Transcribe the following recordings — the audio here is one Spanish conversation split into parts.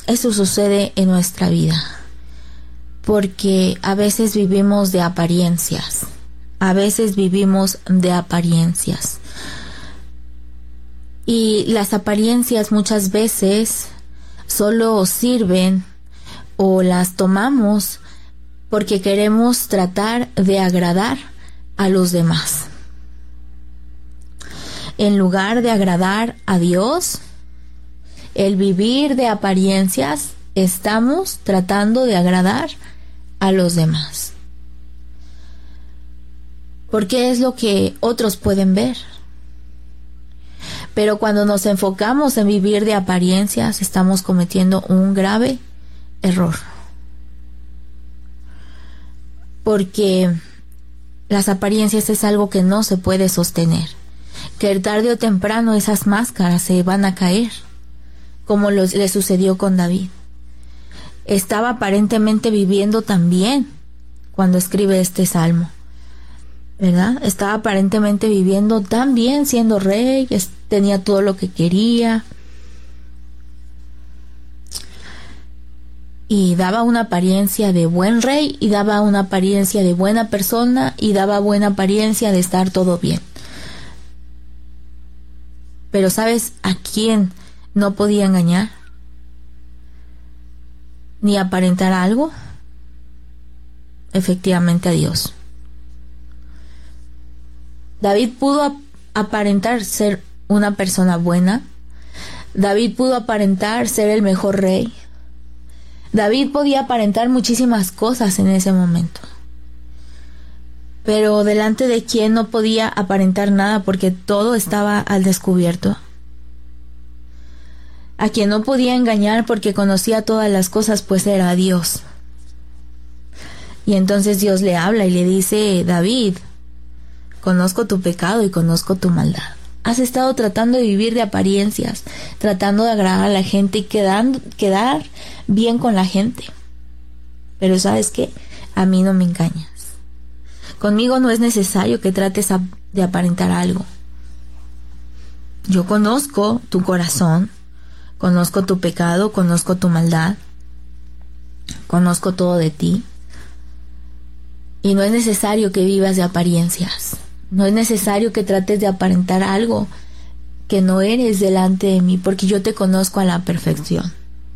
eso sucede en nuestra vida, porque a veces vivimos de apariencias. A veces vivimos de apariencias. Y las apariencias muchas veces solo sirven o las tomamos porque queremos tratar de agradar a los demás. En lugar de agradar a Dios, el vivir de apariencias, estamos tratando de agradar a los demás. Porque es lo que otros pueden ver. Pero cuando nos enfocamos en vivir de apariencias, estamos cometiendo un grave error. Porque las apariencias es algo que no se puede sostener. Que tarde o temprano esas máscaras se van a caer, como le sucedió con David. Estaba aparentemente viviendo tan bien cuando escribe este salmo, ¿verdad? Estaba aparentemente viviendo tan bien, siendo rey, tenía todo lo que quería. Y daba una apariencia de buen rey, y daba una apariencia de buena persona, y daba buena apariencia de estar todo bien. Pero ¿sabes a quién no podía engañar? Ni aparentar algo. Efectivamente a Dios. David pudo aparentar ser una persona buena. David pudo aparentar ser el mejor rey. David podía aparentar muchísimas cosas en ese momento. Pero delante de quién no podía aparentar nada porque todo estaba al descubierto. A quien no podía engañar porque conocía todas las cosas, pues era Dios. Y entonces Dios le habla y le dice: David, conozco tu pecado y conozco tu maldad. Has estado tratando de vivir de apariencias, tratando de agradar a la gente y quedar bien con la gente. Pero ¿sabes qué? A mí no me engañas. Conmigo no es necesario que trates de aparentar algo. Yo conozco tu corazón, conozco tu pecado, conozco tu maldad, conozco todo de ti. Y no es necesario que vivas de apariencias. No es necesario que trates de aparentar algo que no eres delante de mí, porque yo te conozco a la perfección.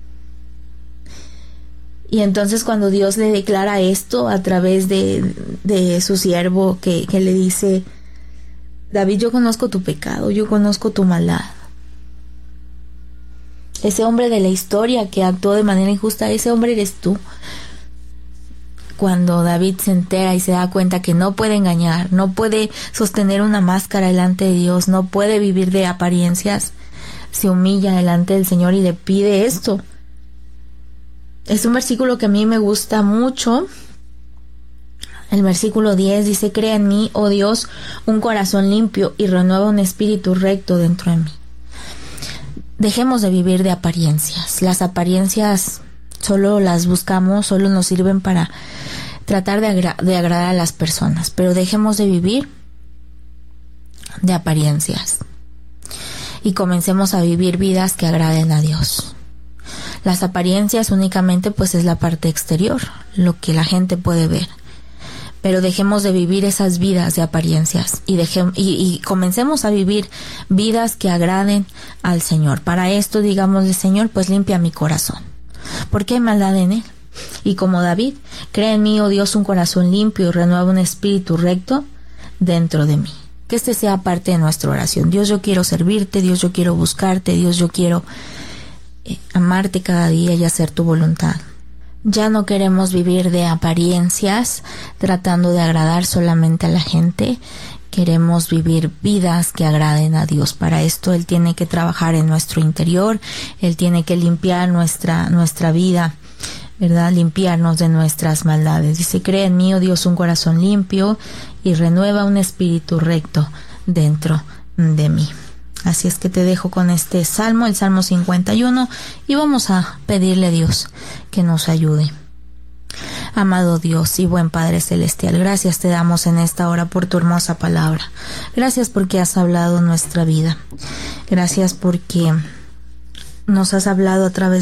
Y entonces cuando Dios le declara esto a través de su siervo que le dice: David, yo conozco tu pecado, yo conozco tu maldad. Ese hombre de la historia que actuó de manera injusta, ese hombre eres tú. Cuando David se entera y se da cuenta que no puede engañar, no puede sostener una máscara delante de Dios, no puede vivir de apariencias, se humilla delante del Señor y le pide esto. Es un versículo que a mí me gusta mucho. El versículo 10 dice: crea en mí, oh Dios, un corazón limpio y renueva un espíritu recto dentro de mí. Dejemos de vivir de apariencias. Las apariencias solo las buscamos, solo nos sirven para tratar de agradar a las personas, pero dejemos de vivir de apariencias y comencemos a vivir vidas que agraden a Dios. Las apariencias únicamente pues es la parte exterior, lo que la gente puede ver, pero dejemos de vivir esas vidas de apariencias y comencemos a vivir vidas que agraden al Señor. Para esto digámosle: Señor, pues limpia mi corazón, porque hay maldad en él. Y como David, crea en mí, oh Dios, un corazón limpio y renueva un espíritu recto dentro de mí. Que este sea parte de nuestra oración. Dios, yo quiero servirte. Dios, yo quiero buscarte. Dios, yo quiero amarte cada día y hacer tu voluntad. Ya no queremos vivir de apariencias, tratando de agradar solamente a la gente. Queremos vivir vidas que agraden a Dios. Para esto Él tiene que trabajar en nuestro interior. Él tiene que limpiar nuestra vida, ¿verdad? Limpiarnos de nuestras maldades. Dice: crea en mí, oh Dios, un corazón limpio y renueva un espíritu recto dentro de mí. Así es que te dejo con este salmo, el Salmo 51, y vamos a pedirle a Dios que nos ayude. Amado Dios y buen Padre Celestial, gracias te damos en esta hora por tu hermosa palabra. Gracias porque has hablado nuestra vida. Gracias porque nos has hablado a través